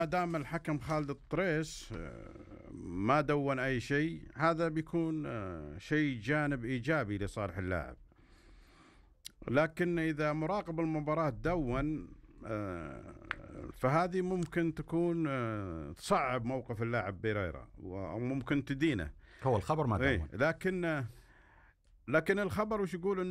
ما دام الحكم خالد الطريس ما دون أي شيء، هذا بيكون شيء جانب إيجابي لصالح اللاعب. لكن إذا مراقب المباراة دون فهذه ممكن تكون تصعب موقف اللاعب بيريرا أو ممكن تدينه. هو الخبر ما دون. لكن الخبر وش يقول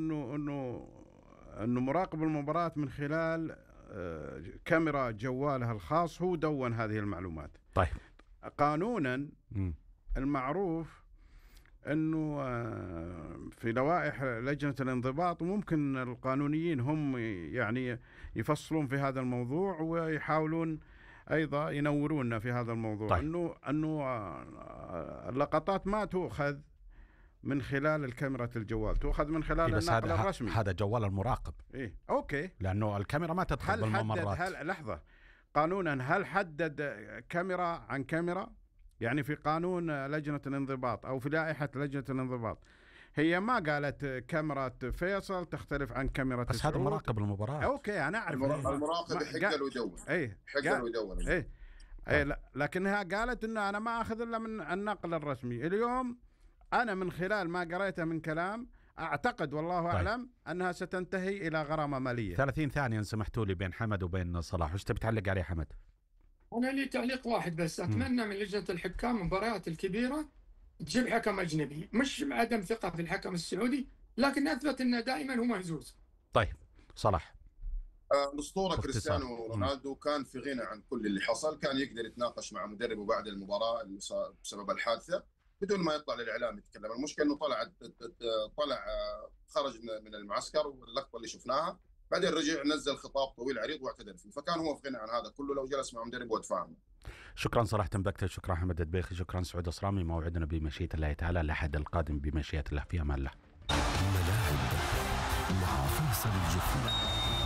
إنه مراقب المباراة من خلال كاميرا جواله الخاص هو دون هذه المعلومات. طيب قانونا المعروف انه في لوائح لجنة الانضباط، وممكن القانونيين هم يعني يفصلون في هذا الموضوع ويحاولون ايضا ينورونا في هذا الموضوع. طيب. انه اللقطات ما تؤخذ من خلال الكاميرا الجوال، تؤخذ من خلال النقل الرسمي. هذا جوال المراقب. إيه اوكي، لانه الكاميرا ما تدخل بالممرات. لحظة، قانونا هل حدد كاميرا عن كاميرا؟ يعني في قانون لجنة الانضباط أو في لائحة لجنة الانضباط هي ما قالت كاميرا فيصل تختلف عن كاميرا بس هذا مراقب المباراة. أوكي أنا أعرف المراقب يحق له يدون. يحق له يدون. لكنها قالت إن أنا ما أخذ إلا من النقل الرسمي. اليوم أنا من خلال ما قريته من كلام أعتقد والله أعلم أنها ستنتهي إلى غرامة مالية. 30 ثانية إن سمحتوا لي بين حمد وبين صلاح. وش تبي تعلق عليه حمد؟ أنا لي تعليق واحد بس. أتمنى من لجنة الحكام المباريات الكبيرة تجيب حكم أجنبي، مش عدم ثقة في الحكم السعودي، لكن أثبت أنه دائما هو مهزوز. طيب صلاح. الأسطورة كريستيانو رونالدو كان في غنى عن كل اللي حصل، كان يقدر يتناقش مع مدربه بعد المباراة اللي بسبب الحادثة بدون ما يطلع للإعلام يتكلم. المشكلة إنه طلع خرج من المعسكر، واللقطة اللي شفناها بعدين رجع نزل خطاب طويل عريض واعتذر فيه، فكان هو في غنى عن هذا كله لو جلس مع مدربه وتفاهم. شكرا صراحة بكتة، شكرا حمد الدبيخي، شكرا سعود أصرامي. موعدنا بمشيئة الله تعالى الأحد القادم بمشيئة الله. في أمان الله. ملاعب مع فيصل الجفري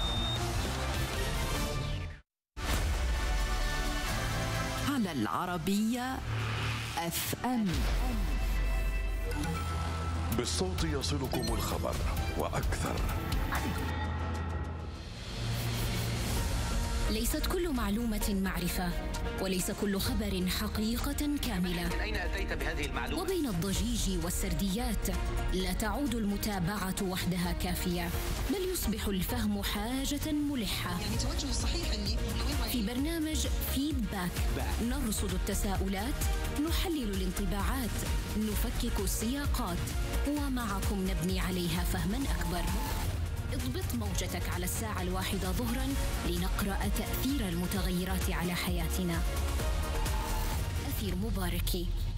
على العربية FM. بالصوت يصلكم الخبر وأكثر. ليست كل معلومة معرفة، وليس كل خبر حقيقة كاملة. من أين أتيت بهذه المعلومة؟ وبين الضجيج والسرديات لا تعود المتابعة وحدها كافية، بل يصبح الفهم حاجة ملحة. يعني توجه صحيح اللي في برنامج فيدباك نرصد التساؤلات، نحلل الانطباعات، نفكك السياقات، ومعكم نبني عليها فهما أكبر. اضبط موجتك على 1:00 ظهرا لنقرأ تأثير المتغيرات على حياتنا. أثير مباركي.